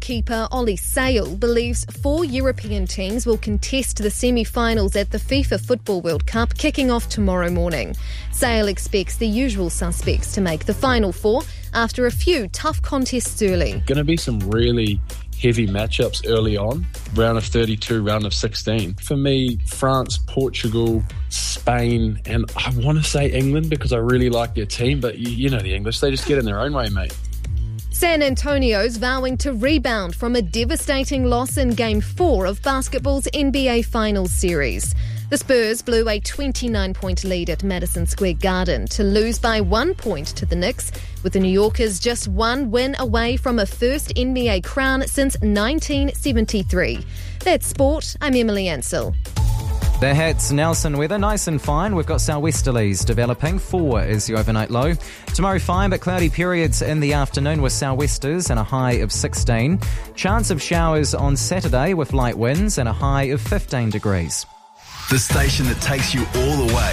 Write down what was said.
goalkeeper Ollie Sale believes 4 European teams will contest the semi-finals at the FIFA Football World Cup kicking off tomorrow morning. Sale expects the usual suspects to make the final 4 after a few tough contests early. Going to be some really heavy matchups early on, round of 32, round of 16. For me, France, Portugal, Spain, and I want to say England because I really like their team, but you know the English, they just get in their own way, mate. San Antonio's vowing to rebound from a devastating loss in Game 4 of basketball's NBA Finals series. The Spurs blew a 29-point lead at Madison Square Garden to lose by 1 point to the Knicks, with the New Yorkers just one win away from a first NBA crown since 1973. That's sport. I'm Emily Ansell. The Hats, Nelson weather, nice and fine. We've got sou'westerlies developing. 4 is the overnight low. Tomorrow fine but cloudy periods in the afternoon with sou'westers and a high of 16. Chance of showers on Saturday with light winds and a high of 15 degrees. The station that takes you all the way.